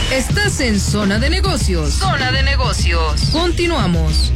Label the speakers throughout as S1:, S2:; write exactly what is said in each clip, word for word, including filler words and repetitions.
S1: Estás en Zona de Negocios. Zona de Negocios. Continuamos.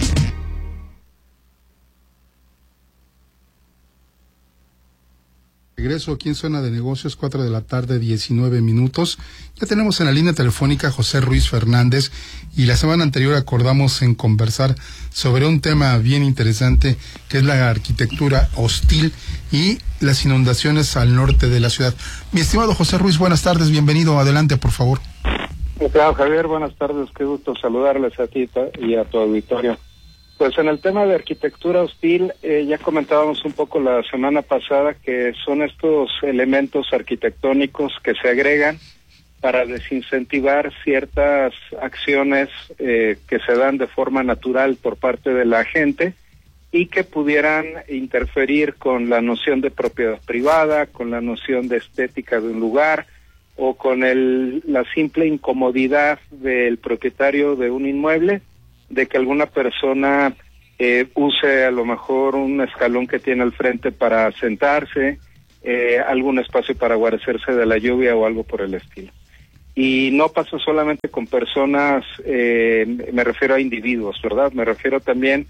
S2: Regreso aquí en Zona de Negocios, cuatro de la tarde, diecinueve minutos. Ya tenemos en la línea telefónica a José Ruiz Fernández y la semana anterior acordamos en conversar sobre un tema bien interesante que es la arquitectura hostil y las inundaciones al norte de la ciudad. Mi estimado José Ruiz, buenas tardes, bienvenido, adelante por favor.
S3: Claro, Javier, buenas tardes, qué gusto saludarles a ti y a tu auditorio. Pues en el tema de arquitectura hostil, eh, ya comentábamos un poco la semana pasada que son estos elementos arquitectónicos que se agregan para desincentivar ciertas acciones eh, que se dan de forma natural por parte de la gente y que pudieran interferir con la noción de propiedad privada, con la noción de estética de un lugar o con el, la simple incomodidad del propietario de un inmueble de que alguna persona eh, use a lo mejor un escalón que tiene al frente para sentarse, eh, algún espacio para guarecerse de la lluvia o algo por el estilo. Y no pasa solamente con personas, eh, me refiero a individuos, ¿verdad? Me refiero también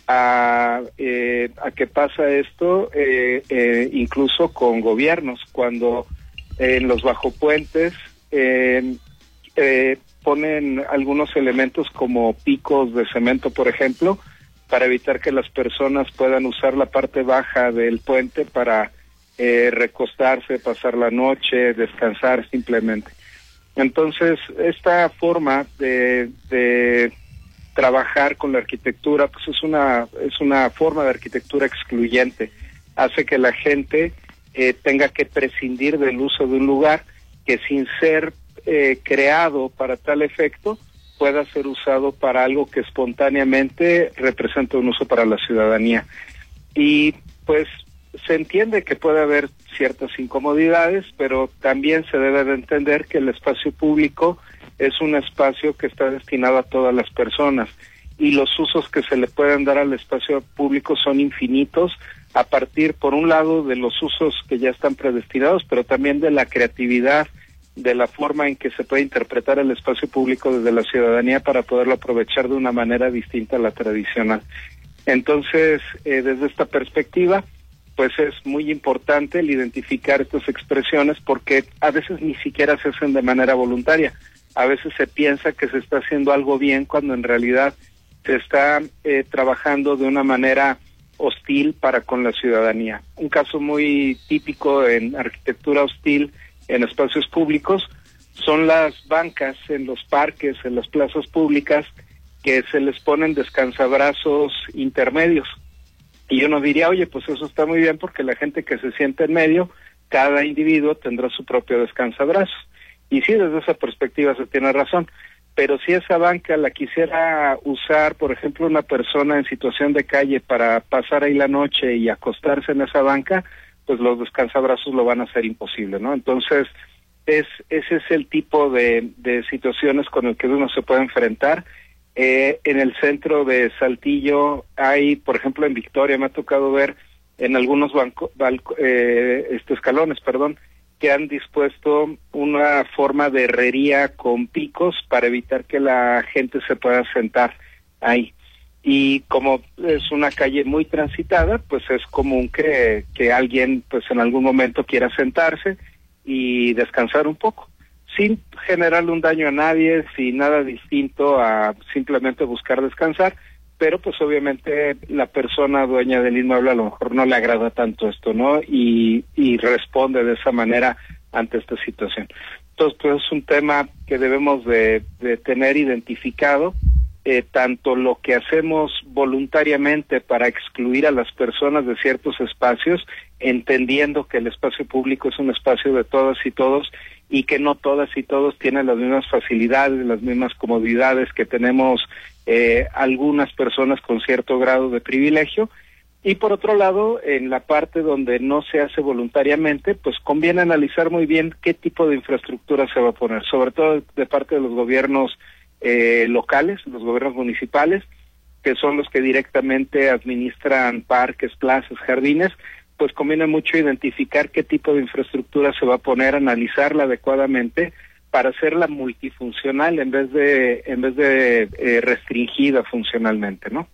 S3: a, eh, a que pasa esto eh, eh, incluso con gobiernos, cuando eh, en los bajopuentes eh, eh, ponen algunos elementos como picos de cemento, por ejemplo, para evitar que las personas puedan usar la parte baja del puente para eh, recostarse, pasar la noche, descansar simplemente. Entonces, esta forma de, de trabajar con la arquitectura, pues es una es una forma de arquitectura excluyente. Hace que la gente eh, tenga que prescindir del uso de un lugar que sin ser Eh, creado para tal efecto pueda ser usado para algo que espontáneamente representa un uso para la ciudadanía. Y pues se entiende que puede haber ciertas incomodidades, pero también se debe de entender que el espacio público es un espacio que está destinado a todas las personas y los usos que se le pueden dar al espacio público son infinitos a partir, por un lado, de los usos que ya están predestinados, pero también de la creatividad, de la forma en que se puede interpretar el espacio público desde la ciudadanía para poderlo aprovechar de una manera distinta a la tradicional. Entonces, eh, desde esta perspectiva, pues es muy importante el identificar estas expresiones porque a veces ni siquiera se hacen de manera voluntaria. A veces se piensa que se está haciendo algo bien cuando en realidad se está eh, trabajando de una manera hostil para con la ciudadanía. Un caso muy típico en arquitectura hostil en espacios públicos son las bancas en los parques, en las plazas públicas, que se les ponen descansabrazos intermedios. Y uno diría, oye, pues eso está muy bien porque la gente que se siente en medio, cada individuo tendrá su propio descansabrazos. Y sí, desde esa perspectiva se tiene razón. Pero si esa banca la quisiera usar, por ejemplo, una persona en situación de calle para pasar ahí la noche y acostarse en esa banca, pues los descansabrazos lo van a hacer imposible, ¿no? Entonces, es ese es el tipo de, de situaciones con el que uno se puede enfrentar. Eh, en el centro de Saltillo hay, por ejemplo, en Victoria, me ha tocado ver en algunos banco, balco, eh, este, escalones, perdón, que han dispuesto una forma de herrería con picos para evitar que la gente se pueda sentar ahí. Y como es una calle muy transitada, pues es común que, que alguien pues en algún momento quiera sentarse y descansar un poco, sin generarle un daño a nadie, sin nada distinto a simplemente buscar descansar, pero pues obviamente la persona dueña del inmueble a lo mejor no le agrada tanto esto, ¿no? Y, y responde de esa manera ante esta situación. Entonces, pues es un tema que debemos de, de tener identificado. Eh, tanto lo que hacemos voluntariamente para excluir a las personas de ciertos espacios, entendiendo que el espacio público es un espacio de todas y todos y que no todas y todos tienen las mismas facilidades, las mismas comodidades que tenemos eh, algunas personas con cierto grado de privilegio. Y por otro lado, en la parte donde no se hace voluntariamente, pues conviene analizar muy bien qué tipo de infraestructura se va a poner, sobre todo de parte de los gobiernos Eh, locales, los gobiernos municipales, que son los que directamente administran parques, plazas, jardines, pues conviene mucho identificar qué tipo de infraestructura se va a poner, analizarla adecuadamente para hacerla multifuncional en vez de en vez de eh, restringida funcionalmente, ¿no?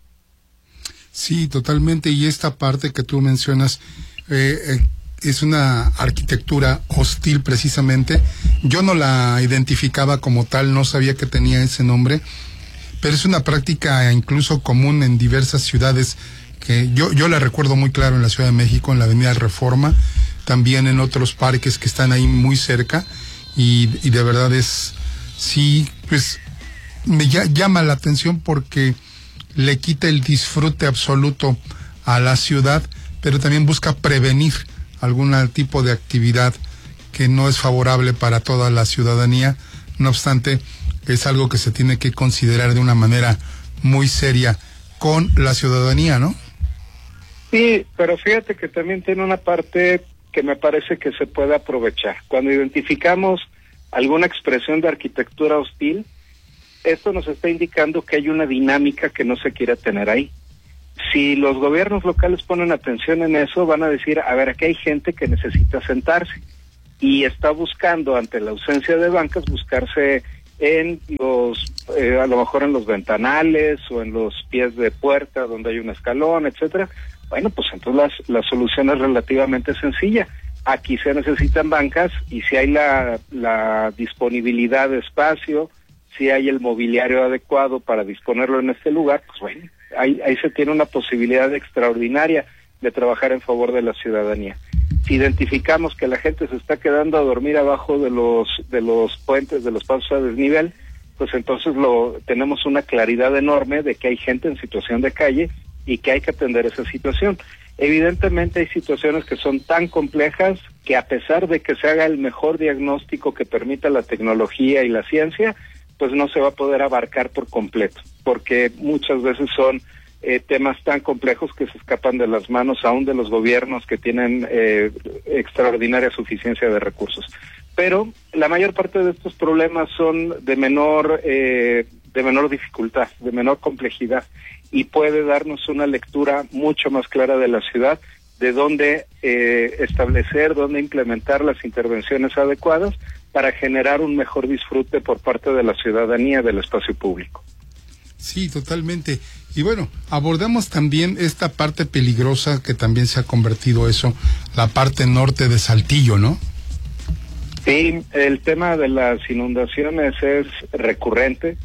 S2: Sí, totalmente. Y esta parte que tú mencionas eh, eh, es una arquitectura hostil precisamente. Yo no la identificaba como tal, no sabía que tenía ese nombre, pero es una práctica incluso común en diversas ciudades que yo yo la recuerdo muy claro en la Ciudad de México, en la Avenida Reforma, también en otros parques que están ahí muy cerca, y, y de verdad es, sí, pues me llama la atención porque le quita el disfrute absoluto a la ciudad, pero también busca prevenir algún tipo de actividad que no es favorable para toda la ciudadanía. No obstante, es algo que se tiene que considerar de una manera muy seria con la ciudadanía, ¿no?
S3: Sí, pero fíjate que también tiene una parte que me parece que se puede aprovechar. Cuando identificamos alguna expresión de arquitectura hostil, esto nos está indicando que hay una dinámica que no se quiere tener ahí. Si los gobiernos locales ponen atención en eso, van a decir, a ver, aquí hay gente que necesita sentarse y está buscando, ante la ausencia de bancas, buscarse en los, eh, a lo mejor en los ventanales o en los pies de puerta donde hay un escalón, etcétera. Bueno, pues entonces la, la solución es relativamente sencilla. Aquí se necesitan bancas y si hay la, la disponibilidad de espacio, si hay el mobiliario adecuado para disponerlo en este lugar, pues bueno, ahí, ahí se tiene una posibilidad extraordinaria de trabajar en favor de la ciudadanía. Si identificamos que la gente se está quedando a dormir abajo de los de los puentes, de los pasos a desnivel, pues entonces lo tenemos una claridad enorme de que hay gente en situación de calle y que hay que atender esa situación. Evidentemente hay situaciones que son tan complejas que a pesar de que se haga el mejor diagnóstico que permita la tecnología y la ciencia, pues no se va a poder abarcar por completo, porque muchas veces son eh, temas tan complejos que se escapan de las manos aún de los gobiernos que tienen eh, extraordinaria suficiencia de recursos. Pero la mayor parte de estos problemas son de menor eh, de menor dificultad, de menor complejidad, y puede darnos una lectura mucho más clara de la ciudad, de dónde eh, establecer, dónde implementar las intervenciones adecuadas para generar un mejor disfrute por parte de la ciudadanía del espacio público.
S2: Sí, totalmente. Y bueno, abordamos también esta parte peligrosa que también se ha convertido eso, la parte norte de Saltillo, ¿no?
S3: Sí, el tema de las inundaciones es recurrente.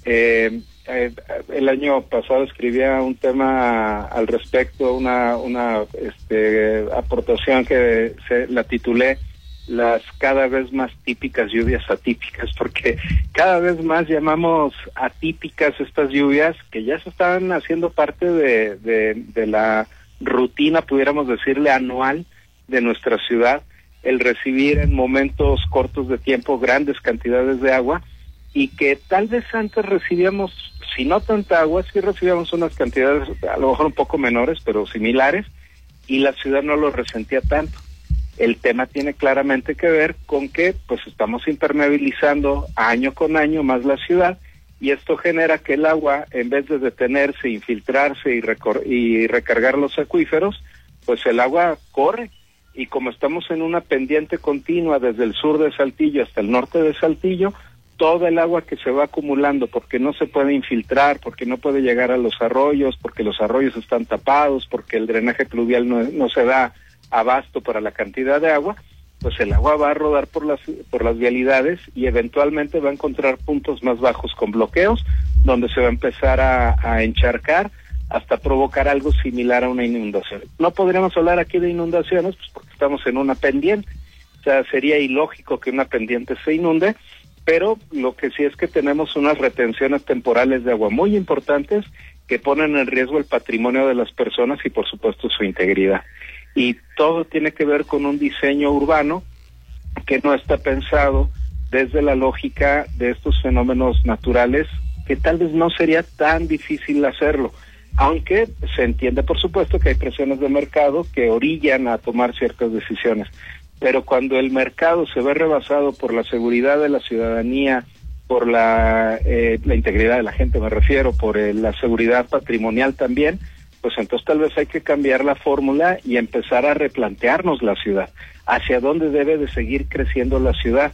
S3: Eh, eh, el año pasado escribía un tema al respecto, una una este, aportación que se la titulé las cada vez más típicas lluvias atípicas, porque cada vez más llamamos atípicas estas lluvias que ya se están haciendo parte de, de, de la rutina, pudiéramos decirle, anual de nuestra ciudad, el recibir en momentos cortos de tiempo grandes cantidades de agua, y que tal vez antes recibíamos, si no tanta agua, sí recibíamos unas cantidades a lo mejor un poco menores, pero similares, y la ciudad no lo resentía tanto. El tema tiene claramente que ver con que pues estamos impermeabilizando año con año más la ciudad, y esto genera que el agua, en vez de detenerse, infiltrarse y, recor- y recargar los acuíferos, pues el agua corre, y como estamos en una pendiente continua desde el sur de Saltillo hasta el norte de Saltillo, todo el agua que se va acumulando porque no se puede infiltrar, porque no puede llegar a los arroyos, porque los arroyos están tapados, porque el drenaje pluvial no, no se da abasto para la cantidad de agua, pues el agua va a rodar por las por las vialidades y eventualmente va a encontrar puntos más bajos con bloqueos, donde se va a empezar a, a encharcar hasta provocar algo similar a una inundación. No podríamos hablar aquí de inundaciones, pues porque estamos en una pendiente, o sea, sería ilógico que una pendiente se inunde, pero lo que sí es que tenemos unas retenciones temporales de agua muy importantes que ponen en riesgo el patrimonio de las personas y por supuesto su integridad. Y todo tiene que ver con un diseño urbano que no está pensado desde la lógica de estos fenómenos naturales, que tal vez no sería tan difícil hacerlo, aunque se entiende por supuesto que hay presiones de mercado que orillan a tomar ciertas decisiones. Pero cuando el mercado se ve rebasado por la seguridad de la ciudadanía, por la, eh, la integridad de la gente, me refiero, por eh, la seguridad patrimonial también, pues entonces tal vez hay que cambiar la fórmula y empezar a replantearnos la ciudad, hacia dónde debe de seguir creciendo la ciudad.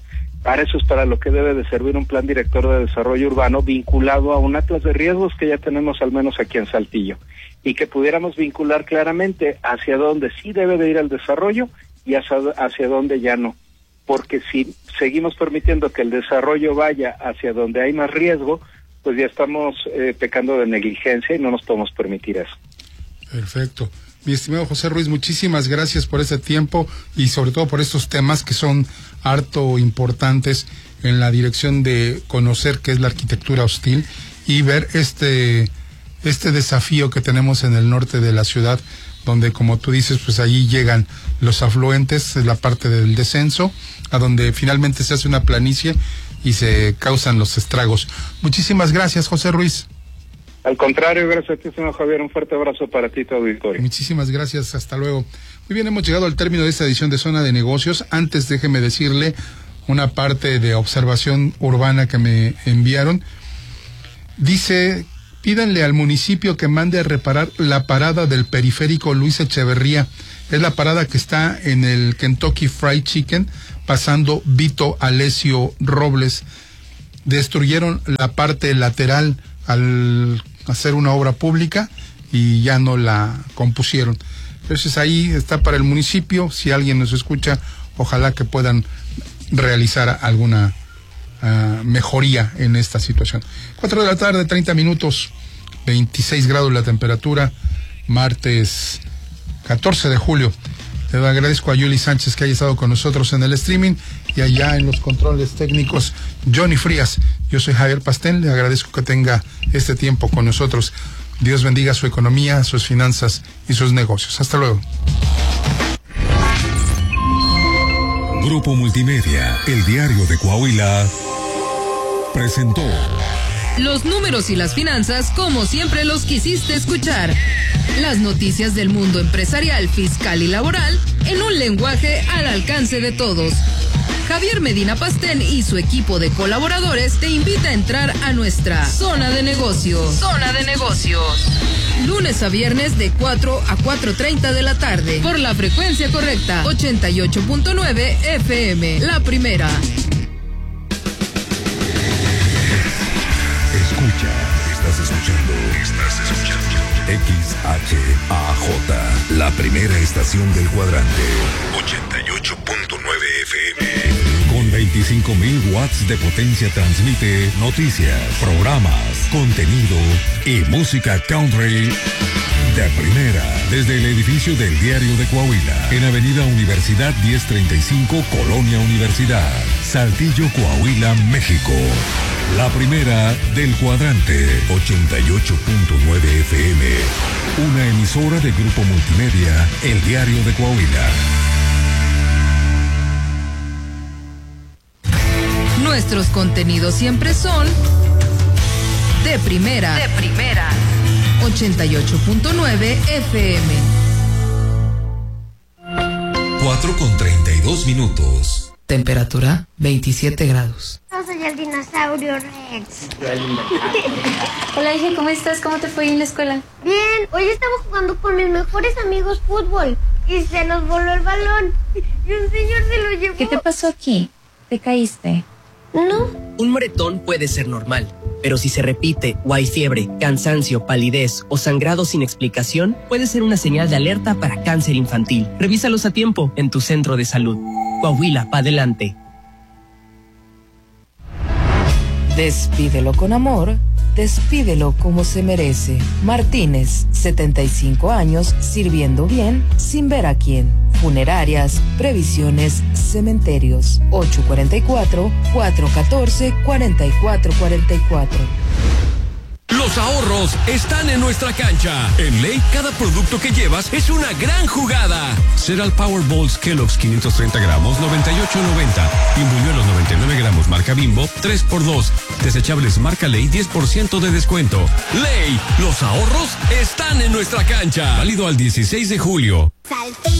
S3: Para eso es para lo que debe de servir un plan director de desarrollo urbano vinculado a un atlas de riesgos que ya tenemos al menos aquí en Saltillo, y que pudiéramos vincular claramente hacia dónde sí debe de ir el desarrollo y hacia, hacia dónde ya no. Porque si seguimos permitiendo que el desarrollo vaya hacia donde hay más riesgo, pues ya estamos eh, pecando de negligencia y no nos podemos permitir eso.
S2: Perfecto. Mi estimado José Ruiz, muchísimas gracias por este tiempo y sobre todo por estos temas que son harto importantes en la dirección de conocer qué es la arquitectura hostil y ver este, este desafío que tenemos en el norte de la ciudad, donde, como tú dices, pues allí llegan los afluentes, la parte del descenso, a donde finalmente se hace una planicie y se causan los estragos. Muchísimas gracias, José Ruiz.
S3: Al contrario, gracias a ti, señor Javier. Un fuerte abrazo para ti y tu auditorio.
S2: Muchísimas gracias, hasta luego. Muy bien, hemos llegado al término de esta edición de Zona de Negocios. Antes, déjeme decirle una parte de observación urbana que me enviaron. Dice, pídanle al municipio que mande a reparar la parada del periférico Luis Echeverría. Es la parada que está en el Kentucky Fried Chicken, pasando Vito Alessio Robles. Destruyeron la parte lateral al hacer una obra pública y ya no la compusieron. Entonces ahí está para el municipio, si alguien nos escucha, ojalá que puedan realizar alguna uh, mejoría en esta situación. Cuatro de la tarde, treinta minutos, veintiséis grados la temperatura, martes catorce de julio. Le agradezco a Yuli Sánchez que haya estado con nosotros en el streaming y allá en los controles técnicos Johnny Frías. Yo soy Javier Pastén, le agradezco que tenga este tiempo con nosotros. Dios bendiga su economía, sus finanzas y sus negocios. Hasta luego.
S4: Grupo Multimedia, el diario de Coahuila, presentó
S1: los números y las finanzas como siempre los quisiste escuchar. Las noticias del mundo empresarial, fiscal y laboral en un lenguaje al alcance de todos. Javier Medina Pastén y su equipo de colaboradores te invita a entrar a nuestra Zona de Negocios. Zona de Negocios. Lunes a viernes de cuatro a cuatro treinta de la tarde. Por la frecuencia correcta, ochenta y ocho punto nueve F M. La primera.
S4: Escucha, estás escuchando, estás escuchando X H A J, la primera estación del cuadrante, ochenta y ocho punto nueve F M. Con veinticinco mil watts de potencia transmite noticias, programas, contenido y música country de primera. Desde el edificio del Diario de Coahuila, en Avenida Universidad diez treinta y cinco, Colonia Universidad, Saltillo, Coahuila, México. La primera del cuadrante, ochenta y ocho punto nueve F M. Una emisora de Grupo Multimedia, el Diario de Coahuila.
S1: Nuestros contenidos siempre son de primera. De primera. ochenta y ocho punto nueve F M.
S4: cuatro con treinta y dos minutos.
S1: Temperatura veintisiete grados.
S5: Yo soy el dinosaurio Rex.
S6: Hola, hija, ¿cómo estás? ¿Cómo te fue en la escuela?
S5: Bien, hoy estaba jugando con mis mejores amigos fútbol y se nos voló el balón y un señor se lo llevó.
S6: ¿Qué te pasó aquí? ¿Te caíste?
S5: No.
S7: Un moretón puede ser normal, pero si se repite o hay fiebre, cansancio, palidez o sangrado sin explicación, puede ser una señal de alerta para cáncer infantil. Revísalos a tiempo en tu centro de salud. Coahuila, pa' adelante.
S1: Despídelo con amor, despídelo como se merece. Martínez, setenta y cinco años, sirviendo bien, sin ver a quién. Funerarias, previsiones, cementerios. ocho cuarenta y cuatro, cuatro catorce, cuarenta y cuatro cuarenta y cuatro.
S8: Los ahorros están en nuestra cancha. En Ley, cada producto que llevas es una gran jugada. Cereal Powerballs Kellogg's quinientos treinta gramos, noventa y ocho noventa. Imbuñuelos noventa y nueve gramos marca Bimbo, tres por dos. Desechables marca Ley, diez por ciento de descuento. Ley, los ahorros están en nuestra cancha. Válido al dieciséis de julio.
S5: Salte.